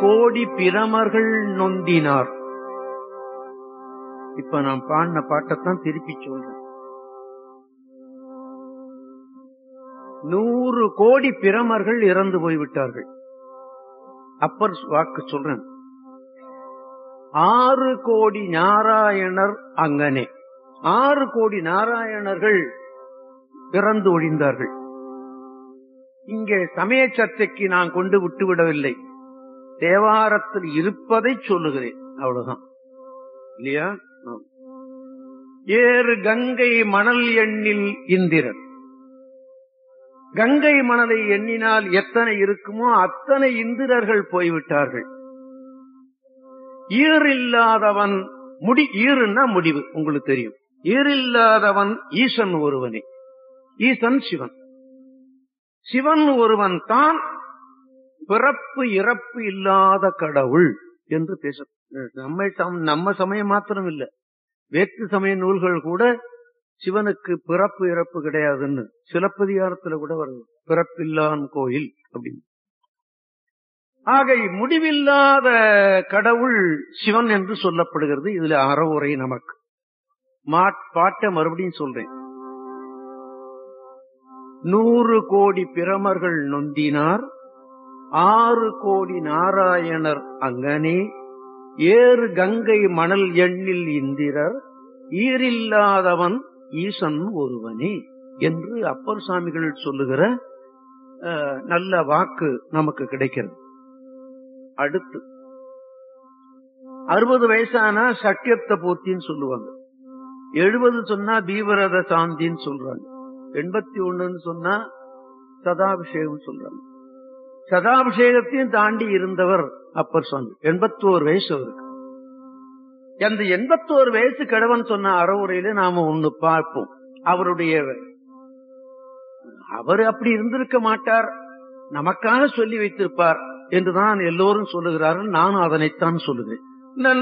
கோடி பிரமர்கள் நொந்தினார். இப்ப நான் பாடின பாட்டத்தான் திருப்பி சொல்றேன். 100 கோடி பிரமர்கள் இறந்து போய்விட்டார்கள். அப்பர் வாக்கு சொல்றேன். 6 கோடி நாராயணர் அங்கனே. 6 கோடி நாராயணர்கள் இறந்து ஒழிந்தார்கள். இங்கே சமய சர்ச்சைக்கு நான் கொண்டு விட்டு விடவில்லை, தேவாரத்தில் இருப்பதை சொல்லுகிறேன், அவ்வளவுதான். இல்லையா? ஏறு கங்கை மணல் எண்ணில் இந்திரன். கங்கை மணலை எண்ணினால் எத்தனை இருக்குமோ அத்தனை இந்திரர்கள் போய்விட்டார்கள். ஈரில்லாதவன் ஈருன்னா முடிவு, உங்களுக்கு தெரியும். ஈரில்லாதவன் ஈசன் ஒருவனே. ஈசன் சிவன். சிவன் ஒருவன் தான் பிறப்பு இறப்பு இல்லாத கடவுள் என்று பேச. நம்ம சமயம் மாத்திரம் இல்ல, வேற்று சமய நூல்கள் கூட சிவனுக்கு பிறப்பு இறப்பு கிடையாதுன்னு சிலப்பதிகாரத்துல கூட வருது, பிறப்பில்லான் கோயில் அப்படின்னு. ஆக முடிவில்லாத கடவுள் சிவன் என்று சொல்லப்படுகிறது. இதுல அறவுரை நமக்கு. பாட்டை மறுபடியும் சொல்றேன். 100 கோடி பிரமர்கள் நொந்தினார், 6 கோடி நாராயணர் அங்கனே, ஏறு கங்கை மணல் எண்ணில் இந்திரர், ஈரில்லாதவன் ஈசன் ஒருவனே என்று அப்பர் சுவாமிகள் சொல்லுகிற நல்ல வாக்கு நமக்கு கிடைக்கிறது. அடுத்து 60 வயசானா சக்கியத்த பூர்த்தின்னு சொல்லுவாங்க, 70 சொன்னா தீவிரத சாந்தின்னு சொல்றாங்க, 81 சொன்னா சதாபிஷேகம் சொல்றாங்க. சதாபிஷேகத்தையும் தாண்டி இருந்தவர் அப்பர் சுவாமி. 81 வயசு அவருக்கு. அந்த 81 வயசு கிழவன் சொன்ன அறவுரையில நாம ஒண்ணு பார்ப்போம். அவர் அப்படி இருந்திருக்க மாட்டார், நமக்காக சொல்லி வைத்திருப்பார் என்றுதான் எல்லோரும் சொல்லுகிறார்கள். நானும் அதனைத்தான் சொல்லுகிறேன்.